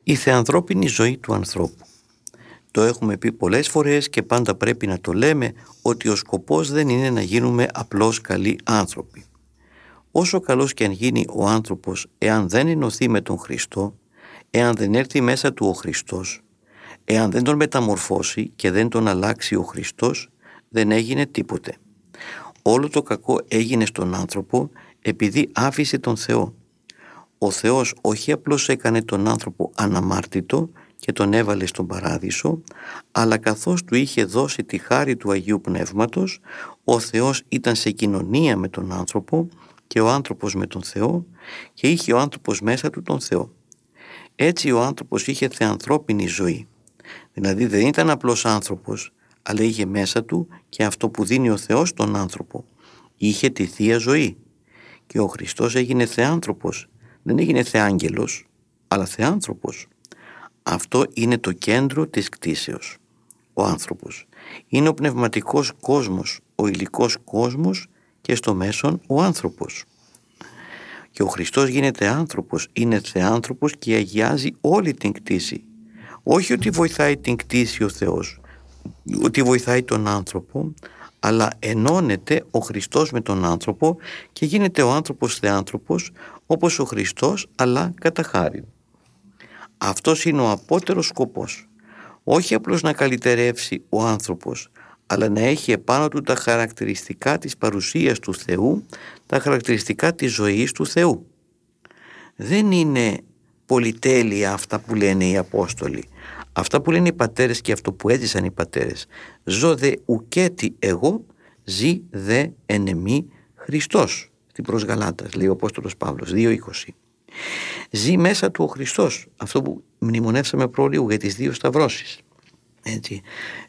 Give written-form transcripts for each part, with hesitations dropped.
Η θεανθρώπινη ζωή του ανθρώπου. Το έχουμε πει πολλές φορές και πάντα πρέπει να το λέμε ότι ο σκοπός δεν είναι να γίνουμε απλώς καλοί άνθρωποι. Όσο καλός και αν γίνει ο άνθρωπος, εάν δεν ενωθεί με τον Χριστό, εάν δεν έρθει μέσα του ο Χριστός, εάν δεν τον μεταμορφώσει και δεν τον αλλάξει ο Χριστός, δεν έγινε τίποτε. Όλο το κακό έγινε στον άνθρωπο επειδή άφησε τον Θεό. Ο Θεός όχι απλώς έκανε τον άνθρωπο αναμάρτητο και τον έβαλε στον παράδεισο, αλλά καθώς του είχε δώσει τη χάρη του Αγίου Πνεύματος, ο Θεός ήταν σε κοινωνία με τον άνθρωπο και ο άνθρωπος με τον Θεό και είχε ο άνθρωπος μέσα του τον Θεό. Έτσι ο άνθρωπος είχε θεανθρώπινη ζωή. Δηλαδή δεν ήταν απλώς άνθρωπος, αλλά είχε μέσα του και αυτό που δίνει ο Θεός στον άνθρωπο. Είχε τη Θεία Ζωή. Και ο Χριστός έγινε θεάνθρωπος. Δεν έγινε θεάγγελος, αλλά θεάνθρωπος. Αυτό είναι το κέντρο της κτήσεως. Ο άνθρωπος είναι ο πνευματικός κόσμος, ο υλικός κόσμος και στο μέσον ο άνθρωπος. Και ο Χριστός γίνεται άνθρωπος, είναι θεάνθρωπος και αγιάζει όλη την κτήση. Όχι ότι βοηθάει την κτήση ο Θεός, ότι βοηθάει τον άνθρωπο, αλλά ενώνεται ο Χριστός με τον άνθρωπο και γίνεται ο άνθρωπος θεάνθρωπος όπως ο Χριστός, αλλά κατά χάριν. Αυτός είναι ο απότερος σκοπός. Όχι απλώς να καλυτερεύσει ο άνθρωπος, αλλά να έχει επάνω του τα χαρακτηριστικά της παρουσίας του Θεού, τα χαρακτηριστικά της ζωής του Θεού. Δεν είναι πολυτέλεια αυτά που λένε οι Απόστολοι. Αυτά που λένε οι πατέρες και αυτό που έζησαν οι πατέρες. Ζω δε ουκέτι εγώ, ζει δε εν εμεί Χριστός. Στην προς Γαλάτας λέει ο Απόστολος Παύλος 2:20. Ζει μέσα του ο Χριστός. Αυτό που μνημονεύσαμε προλίγου για τις δύο σταυρώσεις. Έτσι.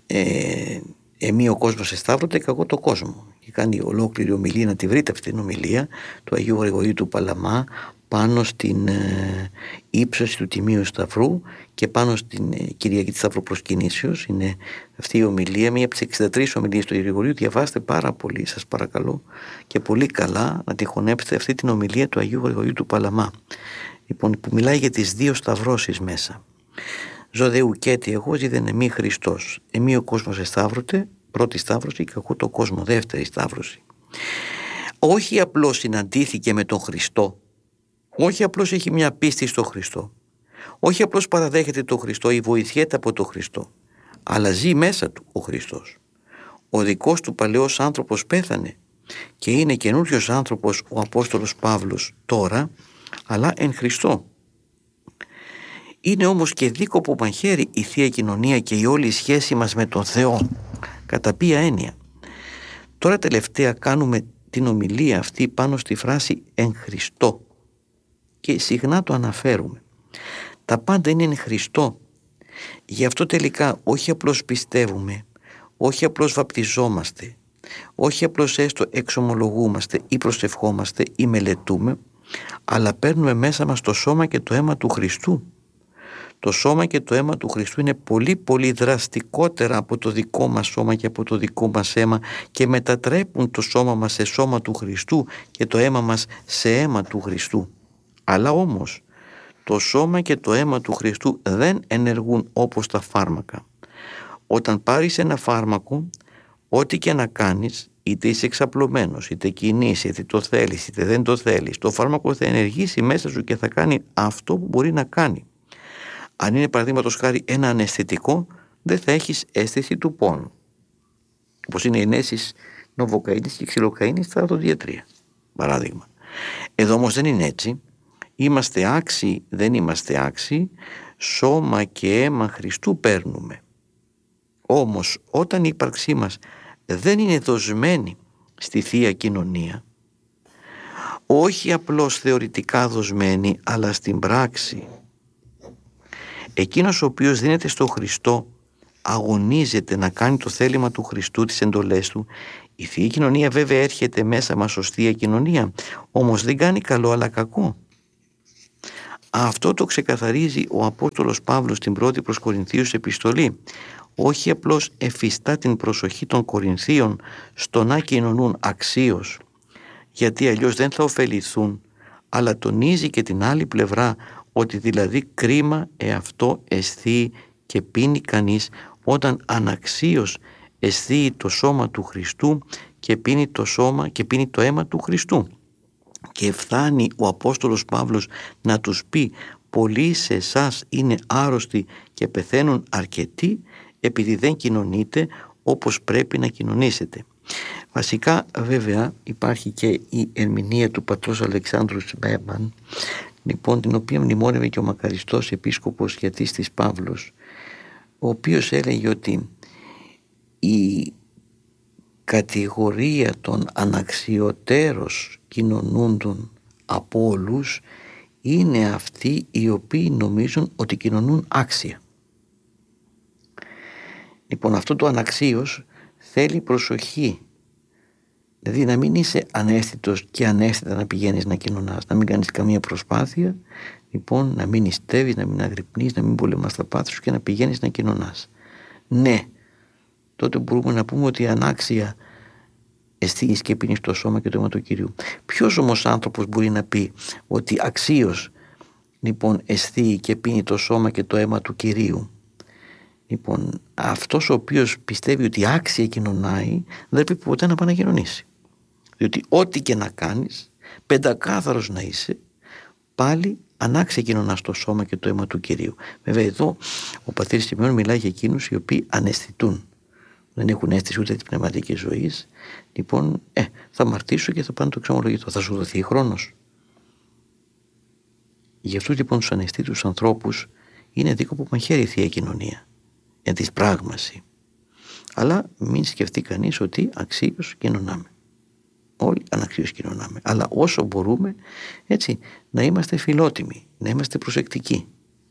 Εμεί ο κόσμος εσταύρωται και εγώ το κόσμο. Και κάνει ολόκληρη ομιλία, να τη βρείτε αυτή την ομιλία του Αγίου Γρηγορίου του Παλαμά πάνω στην ύψωση του Τιμίου Σταυρού και πάνω στην Κυριακή της Σταυροπροσκυνήσεως. Είναι αυτή η ομιλία, μία από τις 63 ομιλίες του Γρηγορίου. Διαβάστε πάρα πολύ, σας παρακαλώ, και πολύ καλά να τη χωνέψετε αυτή την ομιλία του Αγίου Γρηγορίου του Παλαμά. Λοιπόν, που μιλάει για τις δύο σταυρώσεις μέσα. Ζω δε ουκέτι εγώ, ζει δε εμεί Χριστός. Εμεί ο κόσμος εσταύρωται, πρώτη σταύρωση, και εγώ το κόσμο, δεύτερη σταύρωση. Όχι απλώς συναντήθηκε με τον Χριστό, όχι απλώς έχει μια πίστη στο Χριστό, όχι απλώς παραδέχεται τον Χριστό ή βοηθιέται από τον Χριστό, αλλά ζει μέσα του ο Χριστός. Ο δικός του παλαιός άνθρωπος πέθανε και είναι καινούριος άνθρωπος ο Απόστολος Παύλος τώρα, αλλά εν Χριστώ. Είναι όμως και δίκοπο μαχαίρι η Θεία Κοινωνία και η όλη σχέση μας με τον Θεό. Κατά ποια έννοια? Τώρα τελευταία κάνουμε την ομιλία αυτή πάνω στη φράση εν Χριστώ και συχνά το αναφέρουμε. Τα πάντα είναι εν Χριστώ. Γι' αυτό τελικά όχι απλώς πιστεύουμε, όχι απλώς βαπτιζόμαστε, όχι απλώς έστω εξομολογούμαστε ή προσευχόμαστε ή μελετούμε, αλλά παίρνουμε μέσα μας το σώμα και το αίμα του Χριστού. Το σώμα και το αίμα του Χριστού είναι πολύ πολύ δραστικότερα από το δικό μας σώμα και από το δικό μας αίμα και μετατρέπουν το σώμα μας σε σώμα του Χριστού και το αίμα μας σε αίμα του Χριστού. Αλλά όμως το σώμα και το αίμα του Χριστού δεν ενεργούν όπως τα φάρμακα. Όταν πάρεις ένα φάρμακο, ό,τι και να κάνεις, είτε είσαι εξαπλωμένος, είτε κινείς, είτε το θέλεις, είτε δεν το θέλεις, το φάρμακο θα ενεργήσει μέσα σου και θα κάνει αυτό που μπορεί να κάνει. Αν είναι παραδείγματος χάρη ένα αναισθητικό, δεν θα έχεις αίσθηση του πόνου. Όπως είναι οι ενέσεις νοβοκαΐνης και ξυλοκαΐνης στα οδοντιατρία, παράδειγμα. Εδώ όμως δεν είναι έτσι. Είμαστε άξιοι, δεν είμαστε άξιοι, σώμα και αίμα Χριστού παίρνουμε. Όμως όταν η ύπαρξή μας δεν είναι δοσμένη στη Θεία Κοινωνία, όχι απλώς θεωρητικά δοσμένη, αλλά στην πράξη, εκείνος ο οποίος δίνεται στο Χριστό αγωνίζεται να κάνει το θέλημα του Χριστού, τις εντολές του. Η Θεία Κοινωνία βέβαια έρχεται μέσα μας ως Θεία Κοινωνία, όμως δεν κάνει καλό αλλά κακό. Αυτό το ξεκαθαρίζει ο Απόστολος Παύλος στην πρώτη προς Κορινθίους επιστολή. Όχι απλώς εφιστά την προσοχή των Κορινθίων στο να κοινωνούν αξίως, γιατί αλλιώς δεν θα ωφεληθούν, αλλά τονίζει και την άλλη πλευρά ότι δηλαδή κρίμα αυτό αισθεί και πίνει κανείς όταν αναξίως αισθεί το σώμα του Χριστού και πίνει το σώμα και πίνει το αίμα του Χριστού. Και φτάνει ο Απόστολος Παύλος να τους πει: πολλοί σε εσάς είναι άρρωστοι και πεθαίνουν αρκετοί επειδή δεν κοινωνείτε όπως πρέπει να κοινωνήσετε. Βασικά βέβαια υπάρχει και η ερμηνεία του πατρός Αλεξάνδρου Σμέμαν, λοιπόν, την οποία μνημόνευε και ο μακαριστός επίσκοπος Γιατίστης Παύλος, ο οποίος έλεγε ότι η κατηγορία των αναξιωτέρως κοινωνούντων από όλους είναι αυτοί οι οποίοι νομίζουν ότι κοινωνούν άξια. Λοιπόν, αυτό το αναξίως θέλει προσοχή. Δηλαδή να μην είσαι αναίσθητος και αναίσθητα να πηγαίνεις να κοινωνάς, να μην κάνεις καμία προσπάθεια, λοιπόν, να μην νηστεύεις, να μην αγρυπνείς, να μην πολεμάς τα πάθη σου και να πηγαίνεις να κοινωνάς. Ναι, τότε μπορούμε να πούμε ότι ανάξια αισθείς και πίνεις το σώμα και το αίμα του Κυρίου. Ποιος όμως άνθρωπος μπορεί να πει ότι αξίως, λοιπόν, αισθεί και πίνει το σώμα και το αίμα του Κυρίου? Λοιπόν, αυτός ο οποίος πιστεύει ότι άξια κοινωνάει δεν πρέπει ποτέ να πάει να κοινωνήσει. Διότι ό,τι και να κάνεις, πεντακάθαρος να είσαι, πάλι ανάξια κοινωνάς το σώμα και το αίμα του Κυρίου. Βέβαια εδώ ο πατήρ Σημειών μιλάει για εκείνους οι οποίοι αναισθητούν. Δεν έχουν αίσθηση ούτε της πνευματικής ζωής. Λοιπόν, θα αμαρτήσω και θα πάνε το εξομολογητό. Θα σου δοθεί χρόνος. Γι' αυτούς λοιπόν τους αναισθήτους ανθρώπους είναι δίκοπο μαχαίρι η Θεία Κοινωνία. Για της πράγμαση. Αλλά μην σκεφτεί κανείς ότι αξίως κοινωνάμε. Όλοι αναξίως κοινωνάμε. Αλλά όσο μπορούμε, έτσι, να είμαστε φιλότιμοι, να είμαστε προσεκτικοί.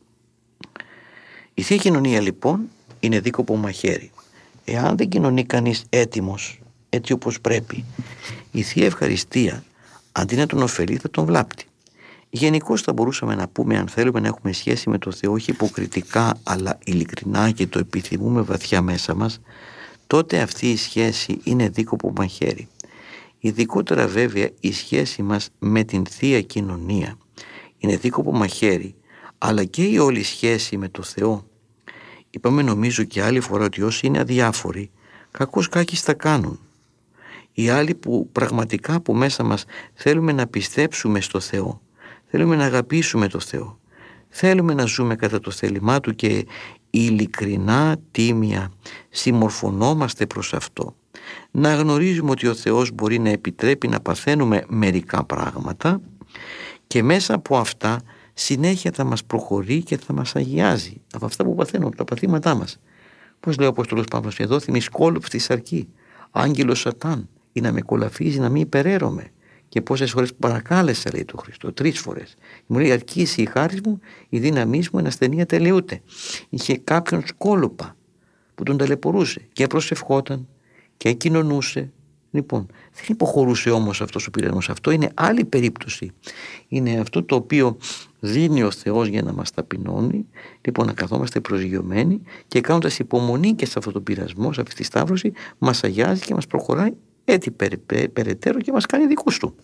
Η Θεία Κοινωνία λοιπόν είναι δίκοπο μαχαίρι. Εάν δεν κοινωνεί κανείς έτοιμος, έτσι όπως πρέπει, η Θεία Ευχαριστία αντί να τον ωφελεί θα τον βλάπτει. Γενικώς θα μπορούσαμε να πούμε, αν θέλουμε να έχουμε σχέση με το Θεό όχι υποκριτικά αλλά ειλικρινά και το επιθυμούμε βαθιά μέσα μας, τότε αυτή η σχέση είναι δίκοπο μαχαίρι. Ειδικότερα βέβαια η σχέση μας με την Θεία Κοινωνία είναι δίκοπο μαχαίρι, αλλά και η όλη σχέση με το Θεό. Είπαμε νομίζω και άλλη φορά ότι όσοι είναι αδιάφοροι, κακώς κάκις τα κάνουν. Οι άλλοι που πραγματικά από μέσα μας θέλουμε να πιστέψουμε στο Θεό, θέλουμε να αγαπήσουμε το Θεό, θέλουμε να ζούμε κατά το θέλημά Του και ειλικρινά, τίμια συμμορφωνόμαστε προς αυτό, να γνωρίζουμε ότι ο Θεός μπορεί να επιτρέπει να παθαίνουμε μερικά πράγματα και μέσα από αυτά συνέχεια θα μας προχωρεί και θα μας αγιάζει από αυτά που παθαίνουμε, από τα παθήματά μας. Πώς λέει ο Απόστολος Παύλος εδώ, θυμισκόλου στη σαρκή, άγγελος Σατάν, ή να με κολαφίζει να μην υπεραίρομαι. Και πόσες φορές παρακάλεσα, λέει το Χριστό, 3 φορές. Μου λέει: αρκήσει η χάρις μου, η δύναμή μου εν ασθενεία τελειούται. Είχε κάποιον σκόλοπα που τον ταλαιπωρούσε και προσευχόταν και κοινωνούσε. Λοιπόν, δεν υποχωρούσε όμως αυτός ο πειρασμός. Αυτό είναι άλλη περίπτωση. Είναι αυτό το οποίο δίνει ο Θεός για να μας ταπεινώνει. Λοιπόν, να καθόμαστε προσγειωμένοι και κάνοντας υπομονή και σε αυτό το πειρασμό, σε αυτή τη σταύρωση, μας αγιάζει και μας προχωράει έτσι περαιτέρω και μας κάνει δικούς Του.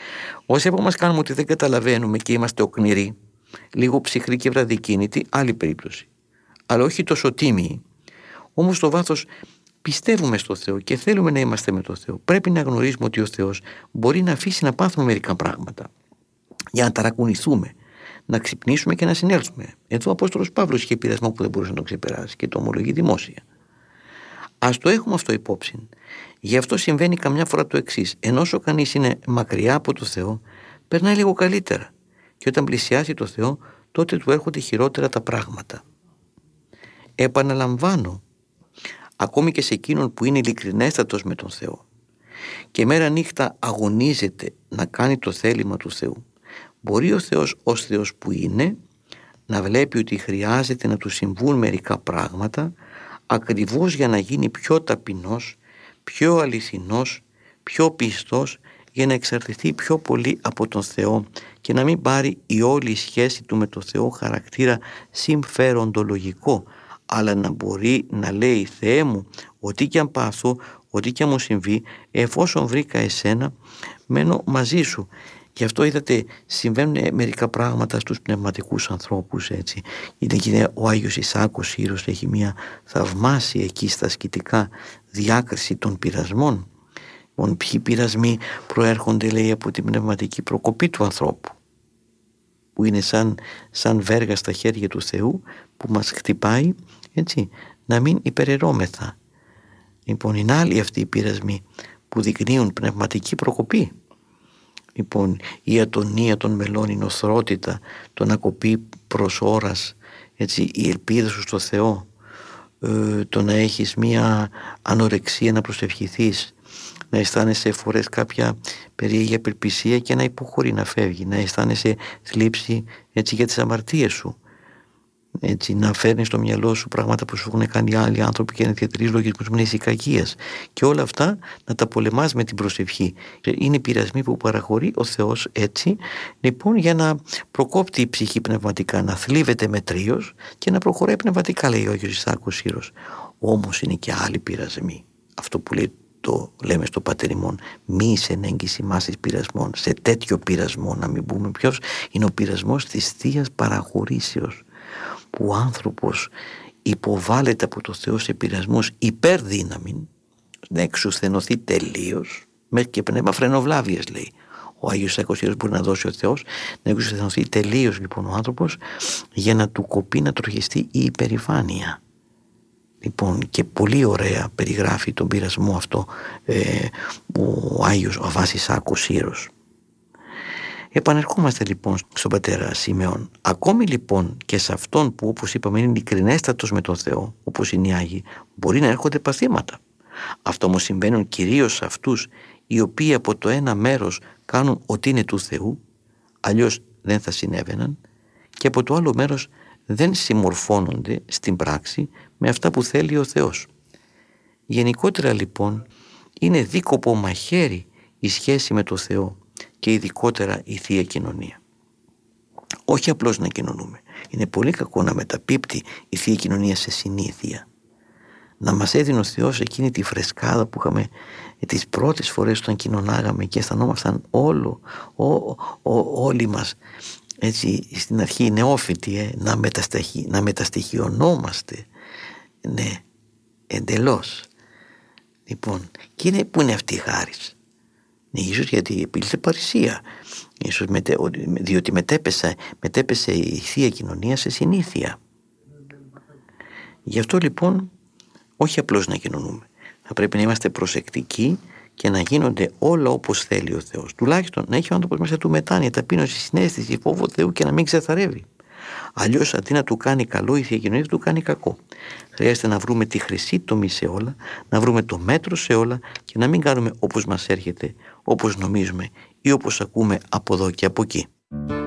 Όσοι από μας κάνουμε ότι δεν καταλαβαίνουμε και είμαστε οκνηροί, λίγο ψυχροί και βραδικίνητοι, άλλη περίπτωση. Αλλά όχι τόσο τίμιοι. Όμως στο βάθος πιστεύουμε στο Θεό και θέλουμε να είμαστε με το Θεό. Πρέπει να γνωρίζουμε ότι ο Θεός μπορεί να αφήσει να πάθουμε μερικά πράγματα για να ταρακουνηθούμε, να ξυπνήσουμε και να συνέλθουμε. Εδώ ο Απόστολος Παύλος είχε πειρασμό που δεν μπορούσε να το ξεπεράσει και το ομολογεί δημόσια. Ας το έχουμε αυτό υπόψη. Γι' αυτό συμβαίνει καμιά φορά το εξής. Ενώ όσο κανείς είναι μακριά από το Θεό, περνάει λίγο καλύτερα. Και όταν πλησιάσει το Θεό, τότε του έρχονται χειρότερα τα πράγματα. Επαναλαμβάνω, ακόμη και σε εκείνον που είναι ειλικρινέστατος με τον Θεό και μέρα νύχτα αγωνίζεται να κάνει το θέλημα του Θεού, μπορεί ο Θεός ως Θεός που είναι να βλέπει ότι χρειάζεται να του συμβούν μερικά πράγματα ακριβώς για να γίνει πιο ταπεινός, πιο αληθινός, πιο πιστός, για να εξαρτηθεί πιο πολύ από τον Θεό και να μην πάρει η όλη σχέση του με τον Θεό χαρακτήρα συμφεροντολογικό, αλλά να μπορεί να λέει: Θεέ μου, ό,τι και αν πάθω, ό,τι και αν μου συμβεί, εφόσον βρήκα εσένα, μένω μαζί σου Γι' αυτό είδατε συμβαίνουν μερικά πράγματα στους πνευματικούς ανθρώπους, έτσι. Είναι ο Άγιος Ισάκος Σύρος, έχει μια θαυμάσια εκεί στα ασκητικά διάκριση των πειρασμών. Ποιοι πειρασμοί προέρχονται, λέει, από την πνευματική προκοπή του ανθρώπου, που είναι σαν βέργα στα χέρια του Θεού, που μας χτυπάει, έτσι, να μην υπεραιρώμεθα. Λοιπόν, είναι άλλοι αυτοί οι πειρασμοί που δεικνύουν πνευματική προκοπή. Λοιπόν, η ατονία των μελών, η νοθρότητα, το να κοπεί προς ώρας, έτσι, η ελπίδα σου στο Θεό, το να έχεις μία ανορεξία να προσευχηθείς, να αισθάνεσαι φορές κάποια περίεργη απελπισία και να υποχωρεί, να φεύγει, να αισθάνεσαι θλίψη, έτσι, για τις αμαρτίες σου, έτσι, να φέρνεις στο μυαλό σου πράγματα που σου έχουν κάνει άλλοι άνθρωποι και να διατηρείς λογισμούς μνήσης κακίας, και όλα αυτά να τα πολεμάς με την προσευχή. Είναι πειρασμοί που παραχωρεί ο Θεός, έτσι, λοιπόν, για να προκόπτει η ψυχή πνευματικά, να θλίβεται μετρίως και να προχωράει πνευματικά, λέει ο Άγιος Ισάκος Σύρος. Όμως είναι και άλλοι πειρασμοί. Αυτό που λέει, το λέμε στο Πατέρ ημών, μη σε ενέγγιση μάσης πειρασμών. Σε τέτοιο πειρασμό, να μην πούμε ποιος, είναι ο πειρασμός της Θείας Παραχωρήσεως, που ο άνθρωπος υποβάλλεται από το Θεό σε πειρασμούς υπερδύναμην, να εξουθενωθεί τελείως, μέχρι και πνεύμα φρενοβλάβειας, λέει ο Άγιος Ισάκος Σύρος, μπορεί να δώσει ο Θεός, να εξουθενωθεί τελείως, λοιπόν, ο άνθρωπος, για να του κοπεί, να τροχιστεί η υπερηφάνεια. Λοιπόν, και πολύ ωραία περιγράφει τον πειρασμό αυτό ο Άγιος Αββάς Ισάκος Σύρος. Επανερχόμαστε λοιπόν στον πατέρα Σιμεών. Ακόμη λοιπόν και σε αυτόν που, όπως είπαμε, είναι ειλικρινέστατος με τον Θεό, όπως είναι οι Άγιοι, μπορεί να έρχονται παθήματα. Αυτό όμως συμβαίνουν κυρίως σε αυτούς οι οποίοι από το ένα μέρος κάνουν ότι είναι του Θεού, αλλιώς δεν θα συνέβαιναν, και από το άλλο μέρος δεν συμμορφώνονται στην πράξη με αυτά που θέλει ο Θεός. Γενικότερα λοιπόν είναι δίκοπο μαχαίρι η σχέση με το Θεό και ειδικότερα η Θεία Κοινωνία. Όχι απλώς να κοινωνούμε. Είναι πολύ κακό να μεταπίπτει η Θεία Κοινωνία σε συνήθεια. Να μας έδινε ο Θεός εκείνη τη φρεσκάδα που είχαμε τις πρώτες φορές όταν κοινωνάγαμε και αισθανόμασταν όλοι μας, έτσι, στην αρχή νεόφυτοι, να μεταστοιχειωνόμαστε, ναι, εντελώς. Λοιπόν, και είναι, που είναι αυτή η χάρις? Ίσως γιατί επήλθε παρησία, ίσως διότι μετέπεσε η Θεία Κοινωνία σε συνήθεια. Γι' αυτό λοιπόν όχι απλώς να κοινωνούμε, θα πρέπει να είμαστε προσεκτικοί και να γίνονται όλα όπως θέλει ο Θεός. Τουλάχιστον να έχει ο άνθρωπος μέσα του μετάνοια, ταπείνωση, συναίσθηση, φόβο Θεού και να μην ξεθαρεύει. Αλλιώς αντί να του κάνει καλό η Θεία Κοινωνία, θα του κάνει κακό. Χρειάζεται να βρούμε τη χρυσή τομή σε όλα, να βρούμε το μέτρο σε όλα και να μην κάνουμε όπως μας έρχεται, όπως νομίζουμε ή όπως ακούμε από εδώ και από εκεί.